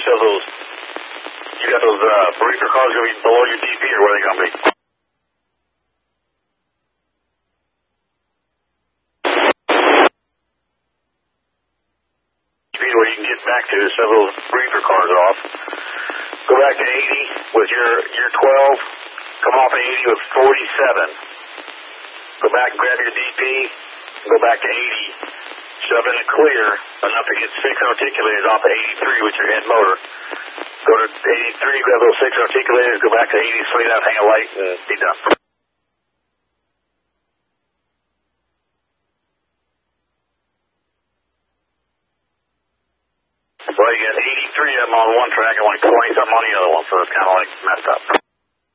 So those, you got those breaker cars going to be below your DP, or where are they going to be? Speed where you can get back to, so those breaker cars off. Go back to 80 with your 12. Come off of 80 with 47. Go back and grab your DP. Go back to 80. Shove in the clear enough to get 6 articulators off of 83 with your head motor. Go to 83, grab those 6 articulators, go back to 80, swing out, hang a light, and be done. Well, you got 83 of them on one track and like 20 something on the other one, so it's kind of like messed up.